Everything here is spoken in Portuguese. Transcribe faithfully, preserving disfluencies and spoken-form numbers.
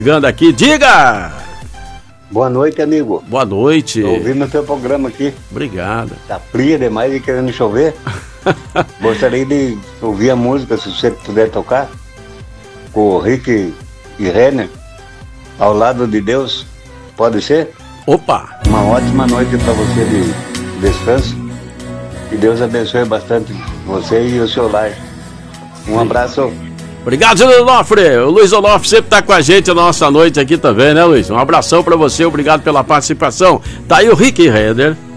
Ligando aqui, diga! Boa noite, amigo. Boa noite. Estou ouvindo o seu programa aqui. Obrigado. Tá fria demais e querendo chover. Gostaria de ouvir a música, se você puder tocar, com o Rick e Renner, Ao Lado de Deus. Pode ser? Opa! Uma ótima noite para você de descanso. Que Deus abençoe bastante você e o seu lar. Um abraço. Obrigado, Luiz Onofre. O Luiz Onofre sempre tá com a gente a nossa noite aqui também, né, Luiz? Um abração para você, obrigado pela participação. Tá aí o Rick Renner.